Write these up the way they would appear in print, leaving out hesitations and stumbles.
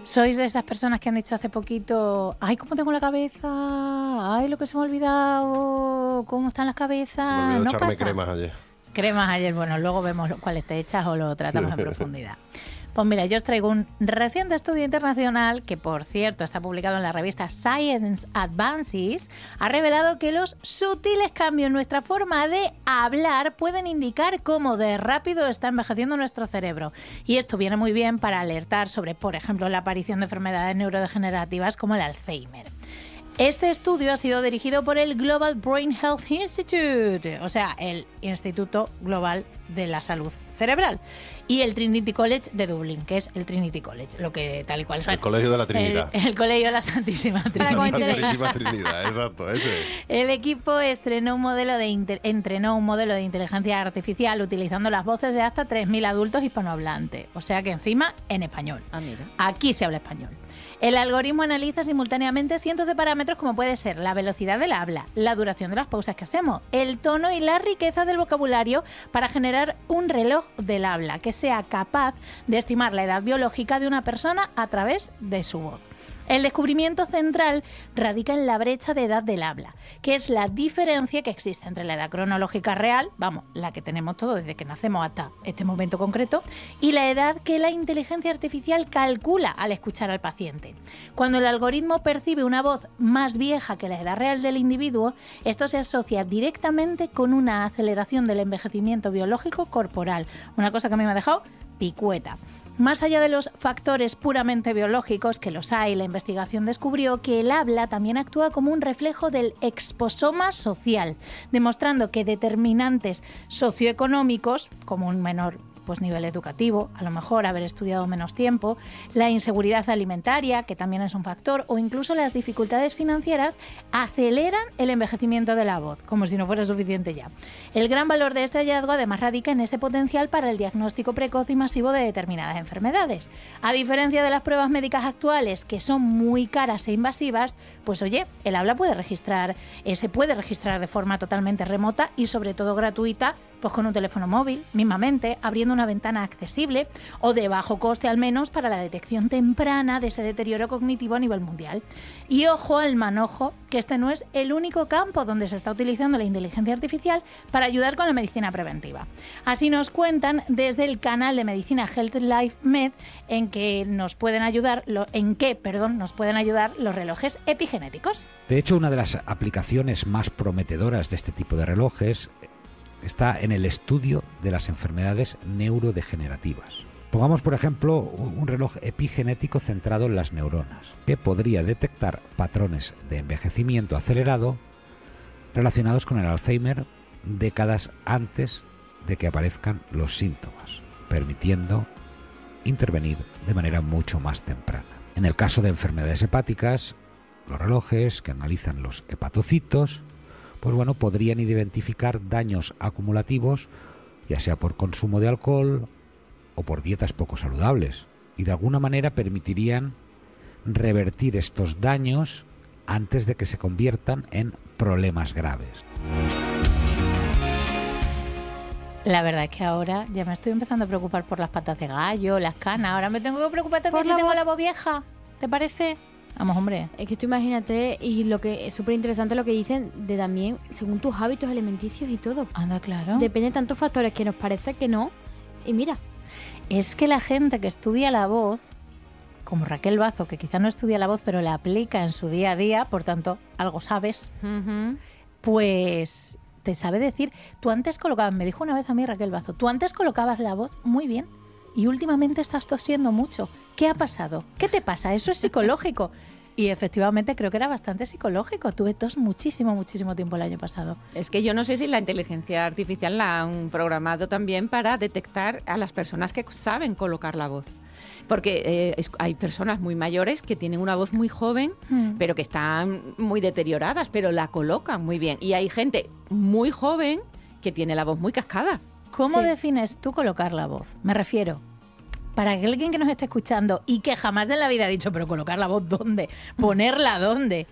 ¿Sois de esas personas que han dicho hace poquito, ay, cómo tengo la cabeza, ay, lo que se me ha olvidado, cómo están las cabezas? Me olvidó ¿No echarme pasa? cremas ayer. Cremas ayer, bueno, luego vemos cuáles te echas o lo tratamos en profundidad. Pues mira, yo os traigo un reciente estudio internacional que, por cierto, está publicado en la revista Science Advances, ha revelado que los sutiles cambios en nuestra forma de hablar pueden indicar cómo de rápido está envejeciendo nuestro cerebro. Y esto viene muy bien para alertar sobre, por ejemplo, la aparición de enfermedades neurodegenerativas como el Alzheimer. Este estudio ha sido dirigido por el Global Brain Health Institute, o sea, el Instituto Global de la Salud Cerebral, y el Trinity College de Dublín, que es el Trinity College, lo que tal y cual suena. El Colegio de la Trinidad. El Colegio de la Santísima Trinidad. La Santísima Trinidad, exacto, ese. El equipo entrenó un modelo de inteligencia artificial utilizando las voces de hasta 3.000 adultos hispanohablantes, o sea que encima en español. Ah, mira. Aquí se habla español. El algoritmo analiza simultáneamente cientos de parámetros como puede ser la velocidad del habla, la duración de las pausas que hacemos, el tono y la riqueza del vocabulario para generar un reloj del habla que sea capaz de estimar la edad biológica de una persona a través de su voz. El descubrimiento central radica en la brecha de edad del habla, que es la diferencia que existe entre la edad cronológica real, vamos, la que tenemos todos desde que nacemos hasta este momento concreto, y la edad que la inteligencia artificial calcula al escuchar al paciente. Cuando el algoritmo percibe una voz más vieja que la edad real del individuo, esto se asocia directamente con una aceleración del envejecimiento biológico corporal, una cosa que a mí me ha dejado picueta. Más allá de los factores puramente biológicos, que los hay, la investigación descubrió que el habla también actúa como un reflejo del exposoma social, demostrando que determinantes socioeconómicos, como un menor nivel educativo, a lo mejor haber estudiado menos tiempo, la inseguridad alimentaria, que también es un factor, o incluso las dificultades financieras, aceleran el envejecimiento de la voz, como si no fuera suficiente ya. El gran valor de este hallazgo además radica en ese potencial para el diagnóstico precoz y masivo de determinadas enfermedades. A diferencia de las pruebas médicas actuales, que son muy caras e invasivas, pues oye, el habla se puede registrar de forma totalmente remota y sobre todo gratuita, pues con un teléfono móvil, mismamente, abriendo una ventana accesible o de bajo coste al menos para la detección temprana de ese deterioro cognitivo a nivel mundial. Y ojo al manojo, que este no es el único campo donde se está utilizando la inteligencia artificial para ayudar con la medicina preventiva. Así nos cuentan desde el canal de medicina Health Life Med en que nos pueden ayudar los relojes epigenéticos. De hecho, una de las aplicaciones más prometedoras de este tipo de relojes está en el estudio de las enfermedades neurodegenerativas. Pongamos, por ejemplo, un reloj epigenético centrado en las neuronas, que podría detectar patrones de envejecimiento acelerado relacionados con el Alzheimer décadas antes de que aparezcan los síntomas, permitiendo intervenir de manera mucho más temprana. En el caso de enfermedades hepáticas, los relojes que analizan los hepatocitos podrían identificar daños acumulativos, ya sea por consumo de alcohol o por dietas poco saludables, y de alguna manera permitirían revertir estos daños antes de que se conviertan en problemas graves. La verdad es que ahora ya me estoy empezando a preocupar por las patas de gallo, las canas. Ahora me tengo que preocupar también si tengo la voz vieja. ¿Te parece? Vamos, hombre. Es que tú imagínate, y lo que es súper interesante lo que dicen de también, según tus hábitos alimenticios y todo. Anda, claro. Depende de tantos factores que nos parece que no. Y mira. Es que la gente que estudia la voz, como Raquel Bazo, que quizá no estudia la voz, pero la aplica en su día a día, por tanto, algo sabes, pues te sabe decir. Tú antes colocabas, me dijo una vez a mí Raquel Bazo, tú antes colocabas la voz muy bien. Y últimamente estás tosiendo mucho. ¿Qué ha pasado? ¿Qué te pasa? Eso es psicológico. Y efectivamente creo que era bastante psicológico. Tuve tos muchísimo tiempo el año pasado. Es que yo no sé si la inteligencia artificial la han programado también para detectar a las personas que saben colocar la voz. Porque hay personas muy mayores que tienen una voz muy joven, pero que están muy deterioradas, pero la colocan muy bien. Y hay gente muy joven que tiene la voz muy cascada. ¿Cómo defines tú colocar la voz? Me refiero, para alguien que nos esté escuchando y que jamás en la vida ha dicho, pero colocar la voz ¿dónde? ¿Ponerla dónde?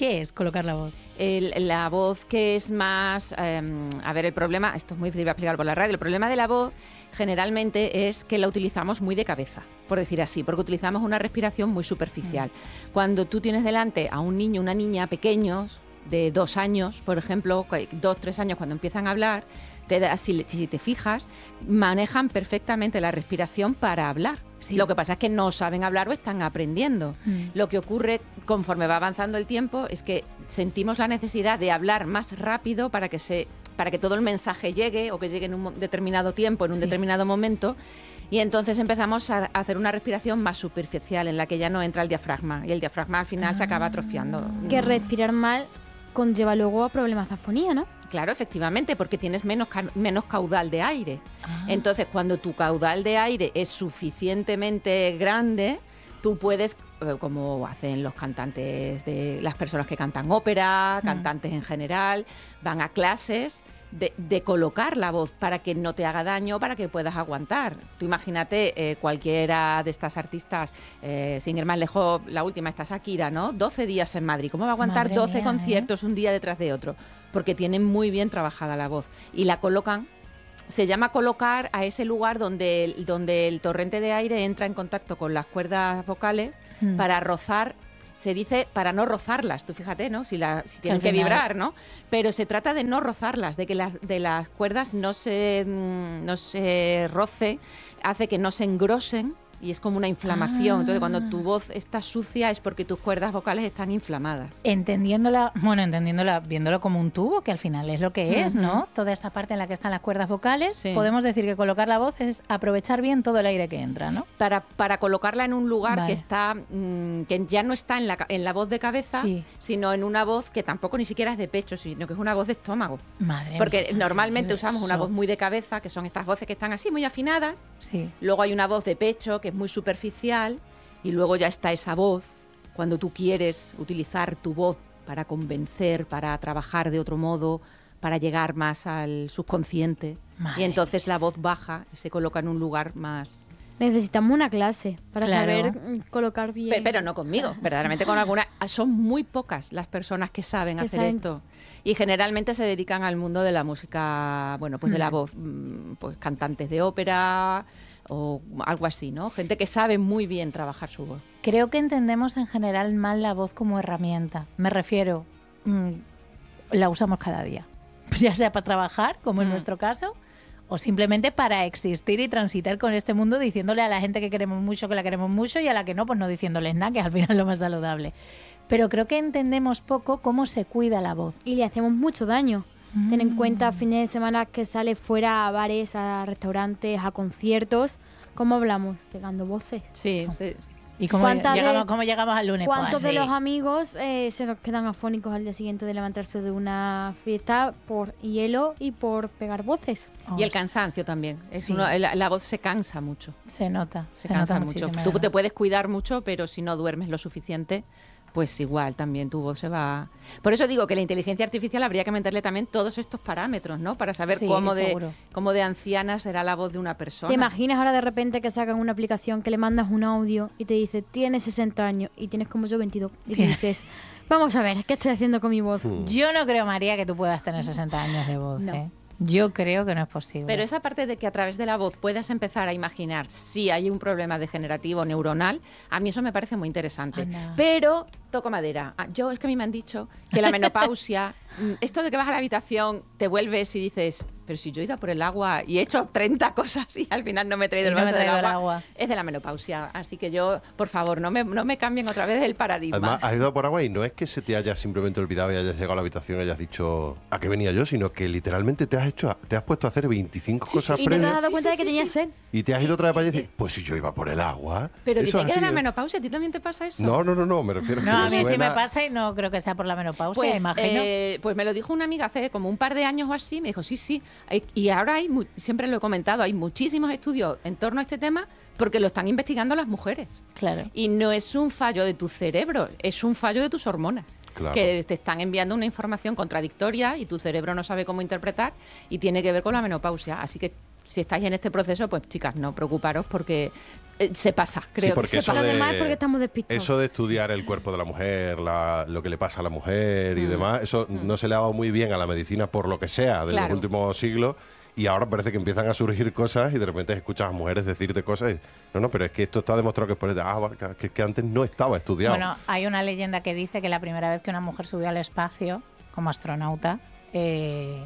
¿Qué es colocar la voz? La voz que es más... a ver, el problema... Esto es muy difícil de explicar por la radio. El problema de la voz generalmente es que la utilizamos muy de cabeza, por decir así, porque utilizamos una respiración muy superficial. Cuando tú tienes delante a un niño, una niña pequeños, de 2 años, por ejemplo, 2, 3 años, cuando empiezan a hablar, si te fijas, manejan perfectamente la respiración para hablar. Sí. Lo que pasa es que no saben hablar o están aprendiendo. Lo que ocurre conforme va avanzando el tiempo es que sentimos la necesidad de hablar más rápido para que todo el mensaje llegue o que llegue en un determinado tiempo, en un determinado momento. Y entonces empezamos a hacer una respiración más superficial en la que ya no entra el diafragma. Y el diafragma al final se acaba atrofiando. Que respirar mal conlleva luego a problemas de afonía, ¿no? Claro, efectivamente, porque tienes menos caudal de aire. Entonces, cuando tu caudal de aire es suficientemente grande, tú puedes, como hacen los cantantes, las personas que cantan ópera, cantantes en general, van a clases de colocar la voz para que no te haga daño, para que puedas aguantar. Tú imagínate cualquiera de estas artistas, sin ir más lejos, la última, esta Shakira, ¿no? 12 días en Madrid. ¿Cómo va a aguantar Madre 12 mía, conciertos un día detrás de otro? Porque tienen muy bien trabajada la voz. Y la colocan, se llama colocar a ese lugar donde el torrente de aire entra en contacto con las cuerdas vocales para rozar. Se dice para no rozarlas, tú fíjate, ¿no? Si tienen que vibrar, ¿no? Pero se trata de no rozarlas, de que las cuerdas no se roce, hace que no se engrosen y es como una inflamación. Entonces, cuando tu voz está sucia es porque tus cuerdas vocales están inflamadas. Entendiéndola, viéndolo como un tubo, que al final es lo que es, ¿no? Toda esta parte en la que están las cuerdas vocales, podemos decir que colocar la voz es aprovechar bien todo el aire que entra, ¿no? Para colocarla en un lugar que está que ya no está en la voz de cabeza, sino en una voz que tampoco ni siquiera es de pecho, sino que es una voz de estómago. Porque normalmente usamos una voz muy de cabeza, que son estas voces que están así, muy afinadas. Luego hay una voz de pecho, que es muy superficial, y luego ya está esa voz cuando tú quieres utilizar tu voz para convencer, para trabajar de otro modo, para llegar más al subconsciente. Y entonces la voz baja y se coloca en un lugar más... Necesitamos una clase para saber colocar bien. Pero no conmigo, verdaderamente con alguna. Son muy pocas las personas que saben hacer esto. Y generalmente se dedican al mundo de la música, bueno, pues de la voz, pues cantantes de ópera o algo así, ¿no? Gente que sabe muy bien trabajar su voz. Creo que entendemos en general mal la voz como herramienta. Me refiero, la usamos cada día. Ya sea para trabajar, como en nuestro caso, o simplemente para existir y transitar con este mundo diciéndole a la gente que queremos mucho que la queremos mucho y a la que no, pues no diciéndoles nada, que al final es lo más saludable. Pero creo que entendemos poco cómo se cuida la voz. Y le hacemos mucho daño. Ten en cuenta fines de semana que sale fuera a bares, a restaurantes, a conciertos. ¿Cómo hablamos? Pegando voces. Sí. ¿Y cómo llegamos al lunes? ¿Cuántos pues, de los amigos se nos quedan afónicos al día siguiente de levantarse de una fiesta por hielo y por pegar voces? Y el cansancio también. La voz se cansa mucho. Se nota mucho. Tú te puedes cuidar mucho, pero si no duermes lo suficiente, pues igual también tu voz se va... Por eso digo que la inteligencia artificial habría que meterle también todos estos parámetros, ¿no? Para saber cómo de anciana será la voz de una persona. ¿Te imaginas ahora de repente que sacan una aplicación que le mandas un audio y te dice, tienes 60 años y tienes como yo 22? Y te dices, vamos a ver, ¿qué estoy haciendo con mi voz? Yo no creo, María, que tú puedas tener 60 años de voz, No. Yo creo que no es posible. Pero esa parte de que a través de la voz puedas empezar a imaginar si hay un problema degenerativo neuronal, a mí eso me parece muy interesante. Pero toco madera. Es que a mí me han dicho que la menopausia, esto de que vas a la habitación, te vuelves y dices, pero si yo he ido a por el agua y he hecho 30 cosas y al final no me he traído el vaso del agua, es de la menopausia. Así que yo, por favor, no me cambien otra vez el paradigma. Además, has ido a por agua y no es que se te haya simplemente olvidado y hayas llegado a la habitación y hayas dicho a qué venía yo, sino que literalmente te has puesto a hacer 25 cosas y no te has dado cuenta de que tenías sed. Y te has ido otra vez para allá y dices, pues si yo iba por el agua. Pero eso dice que es así, de la menopausia, ¿a ti también te pasa eso? No, me refiero a que a mí suena... sí me pasa y no creo que sea por la menopausia, pues, imagino. Pues me lo dijo una amiga hace como un par de años o así, me dijo, sí, y ahora siempre lo he comentado, hay muchísimos estudios en torno a este tema porque lo están investigando las mujeres. Claro. Y no es un fallo de tu cerebro, es un fallo de tus hormonas. Claro. Que te están enviando una información contradictoria y tu cerebro no sabe cómo interpretar y tiene que ver con la menopausia. Así que Si estáis en este proceso, pues chicas, no preocuparos porque se pasa, creo porque que se eso pasa. Lo demás es porque estamos despistados. Eso de estudiar el cuerpo de la mujer, lo que le pasa a la mujer y demás, eso no se le ha dado muy bien a la medicina por lo que sea de los últimos siglos. Y ahora parece que empiezan a surgir cosas y de repente escuchas a mujeres decirte cosas y, no, pero es que esto está demostrado que es por eso. Vale, que es que antes no estaba estudiado. Bueno, hay una leyenda que dice que la primera vez que una mujer subió al espacio como astronauta, le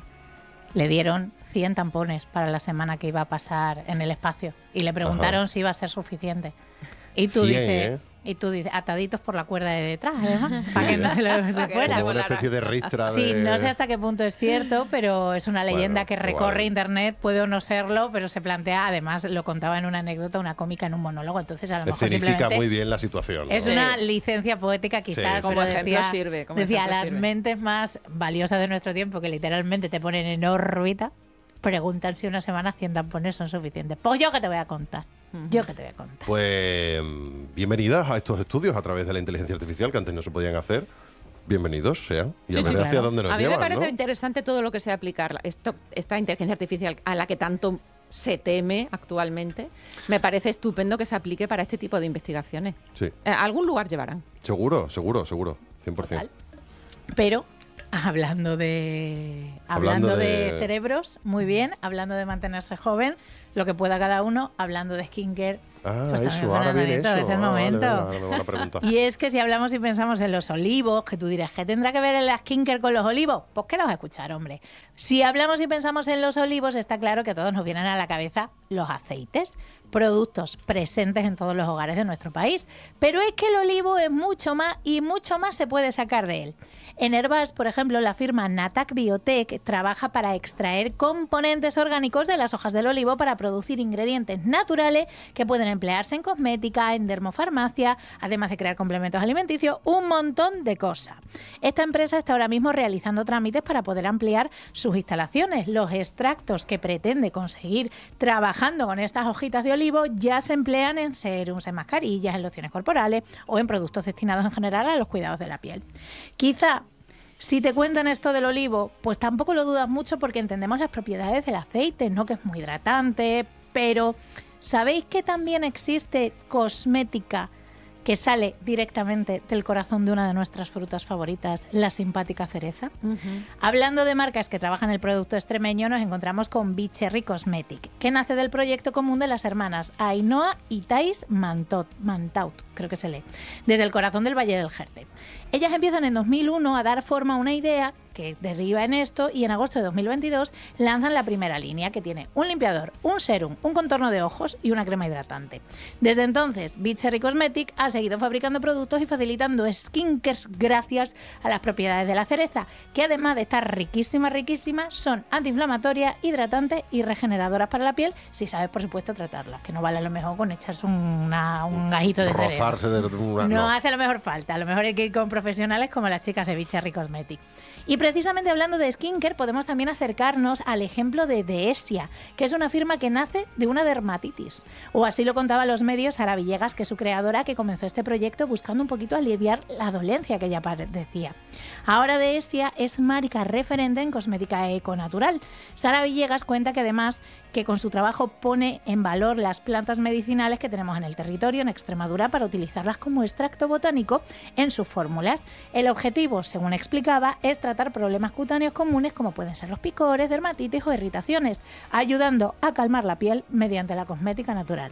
dieron 100 tampones para la semana que iba a pasar en el espacio y le preguntaron si iba a ser suficiente. Y tú 100, dices... Y tú dices, ataditos por la cuerda de detrás, además, para que no se lo se fuera. Como una especie de ristra Sí, de... no sé hasta qué punto es cierto, pero es una leyenda Bueno, que recorre vale. internet, puede o no serlo, pero se plantea, además lo contaba en una anécdota, una cómica en un monólogo, entonces a lo mejor Escenifica simplemente muy bien la situación, ¿no? es una licencia poética quizás, Sí, sí. Como pero ejemplo decía, sirve, como decía ejemplo las sirve. mentes más valiosas de nuestro tiempo, que literalmente te ponen en órbita, preguntan si una semana 100 tampones son suficientes. Pues yo que te voy a contar, yo que te voy a contar. Pues bienvenidas a estos estudios a través de la inteligencia artificial que antes no se podían hacer. Bienvenidos sean. Y Sí, a sí, ver hacia claro. dónde nos A mí llevan, me parece ¿no? interesante todo lo que sea aplicar esta inteligencia artificial a la que tanto se teme actualmente. Me parece estupendo que se aplique para este tipo de investigaciones. Sí, A algún lugar llevarán. seguro, 100%. Total. Pero hablando de Hablando de- cerebros, muy bien, hablando de mantenerse joven, lo que pueda cada uno, hablando de skincare, Ah, pues también eso, ahora Fernando viene Nieto, eso. es el Ah, vale, momento. vale, ahora me van a preguntar. Y es que si hablamos y pensamos en los olivos, que tú dirás, ¿qué tendrá que ver el skincare con los olivos? Pues quedaos a escuchar, hombre. Si hablamos y pensamos en los olivos, está claro que a todos nos vienen a la cabeza los aceites, productos presentes en todos los hogares de nuestro país. Pero es que el olivo es mucho más y mucho más se puede sacar de él. En Herbas, por ejemplo, la firma Natac Biotech trabaja para extraer componentes orgánicos de las hojas del olivo para producir ingredientes naturales que pueden emplearse en cosmética, en dermofarmacia, además de crear complementos alimenticios, un montón de cosas. Esta empresa está ahora mismo realizando trámites para poder ampliar sus instalaciones. Los extractos que pretende conseguir trabajando con estas hojitas de olivo ya se emplean en serums, en mascarillas, en lociones corporales o en productos destinados en general a los cuidados de la piel. Quizá si te cuentan esto del olivo, pues tampoco lo dudas mucho porque entendemos las propiedades del aceite, ¿no? Que es muy hidratante, pero ¿sabéis que también existe cosmética que sale directamente del corazón de una de nuestras frutas favoritas, la simpática cereza? Hablando de marcas que trabajan el producto extremeño, nos encontramos con Becherry Cosmetic, que nace del proyecto común de las hermanas Ainhoa y Thais Mantaut, creo que se lee, desde el corazón del Valle del Jerte. Ellas empiezan en 2001 a dar forma a una idea que deriva en esto y en agosto de 2022 lanzan la primera línea, que tiene un limpiador, un serum, un contorno de ojos y una crema hidratante. Desde entonces, Becherry Cosmetic ha seguido fabricando productos y facilitando skincares gracias a las propiedades de la cereza, que además de estar riquísimas, son antiinflamatorias, hidratantes y regeneradoras para la piel, si sabes, por supuesto, tratarlas, que no vale a lo mejor con echarse un gajito de cerebro. Rozarse de una... No hace a lo mejor falta, a lo mejor hay que ir con profesionales como las chicas de Becherry Cosmetic. Y precisamente hablando de skincare, podemos también acercarnos al ejemplo de Deesia, que es una firma que nace de una dermatitis. O así lo contaba a los medios Sara Villegas, que es su creadora, que comenzó este proyecto buscando un poquito aliviar la dolencia que ella padecía. Ahora Deesia es marca referente en cosmética econatural. Sara Villegas cuenta que además que con su trabajo pone en valor las plantas medicinales que tenemos en el territorio, en Extremadura, para utilizarlas como extracto botánico en sus fórmulas. El objetivo, según explicaba, es tratar problemas cutáneos comunes como pueden ser los picores, dermatitis o irritaciones, ayudando a calmar la piel mediante la cosmética natural.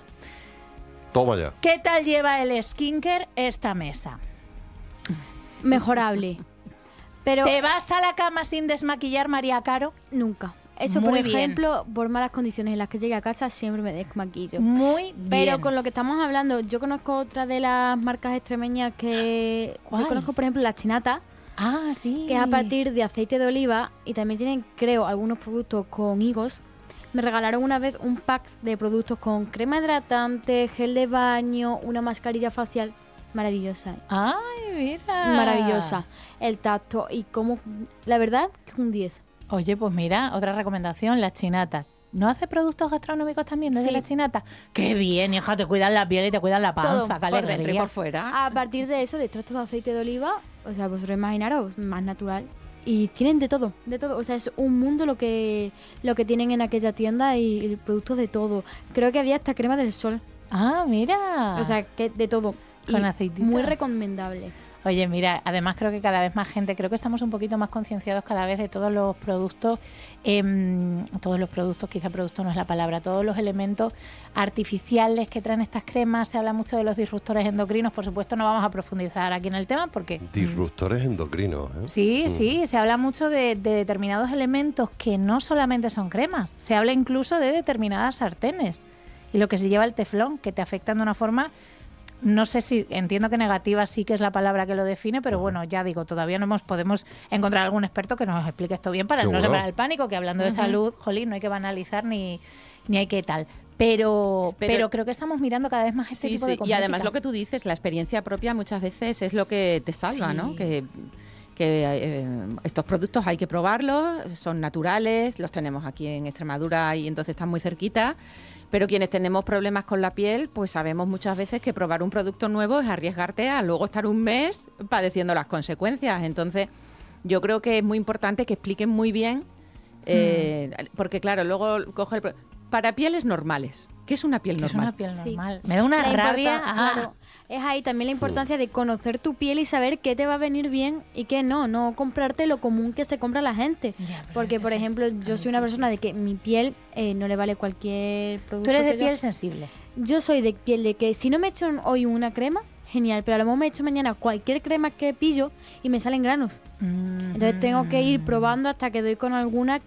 Toma ya. ¿Qué tal lleva el skincare esta mesa? Mejorable. Pero ¿Te vas a la cama sin desmaquillar, María Caro? nunca. Eso, Muy por bien. ejemplo, por malas condiciones en las que llegue a casa, siempre me desmaquillo. Muy bien. Pero con lo que estamos hablando, yo conozco otra de las marcas extremeñas que... ¿Cuál? Yo conozco, por ejemplo, la Chinata, Ah, sí. que es a partir de aceite de oliva y también tienen, creo, algunos productos con higos. Me regalaron una vez un pack de productos con crema hidratante, gel de baño, una mascarilla facial. Maravillosa. Ay, mira. Maravillosa. El tacto y como... La verdad, que es un 10. Oye, pues mira, otra recomendación, la Chinata. ¿No hace productos gastronómicos también desde Sí. la Chinata? ¡Qué bien, hija! Te cuidan la piel y te cuidan la panza, Todo, qué Por dentro y alegría. por fuera. A partir de eso, de extractos de aceite de oliva, o sea, vosotros imaginaros, más natural. y tienen de todo, de todo. O sea, es un mundo lo que tienen en aquella tienda y productos de todo. Creo que había hasta crema del sol. Ah, mira. O sea, que de todo. Con Y aceitito. muy recomendable. Oye, mira, además creo que cada vez más gente, creo que estamos un poquito más concienciados cada vez de todos los productos, quizá producto no es la palabra, todos los elementos artificiales que traen estas cremas. Se habla mucho de los disruptores endocrinos, por supuesto no vamos a profundizar aquí en el tema porque... Disruptores endocrinos, ¿eh? Sí, sí, se habla mucho de determinados elementos que no solamente son cremas, se habla incluso de determinadas sartenes y lo que se lleva el teflón, que te afectan de una forma... No sé si, entiendo que negativa sí que es la palabra que lo define, pero bueno, ya digo, todavía no podemos encontrar algún experto que nos explique esto bien para ¿Seguro? no sembrar el pánico, que hablando de salud, jolín, no hay que banalizar ni hay que tal. Pero creo que estamos mirando cada vez más este tipo de Y cosmética. además lo que tú dices, la experiencia propia muchas veces es lo que te salva, Sí. ¿no? Que estos productos hay que probarlos, son naturales, los tenemos aquí en Extremadura y entonces están muy cerquita. Pero quienes tenemos problemas con la piel, pues sabemos muchas veces que probar un producto nuevo es arriesgarte a luego estar un mes padeciendo las consecuencias. Entonces, yo creo que es muy importante que expliquen muy bien, porque claro, luego coge para pieles normales. ¿Qué es una piel Que es normal? una piel Sí. normal. Me da una La rabia. claro, es ahí también la importancia de conocer tu piel y saber qué te va a venir bien y qué no comprarte lo común que se compra la gente. Ya, pero Porque, es por que eso ejemplo, es yo tan soy una difícil. persona de que mi piel no le vale cualquier producto. Tú eres de que yo- piel sensible. Yo soy de piel de que si no me echo hoy una crema, genial, pero a lo mejor me echo mañana cualquier crema que pillo y me salen granos. Entonces tengo que ir probando hasta que doy con alguna